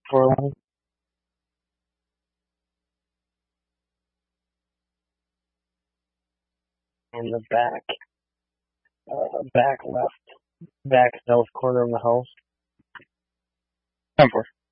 for in the back left, back south corner of the house. 10-4.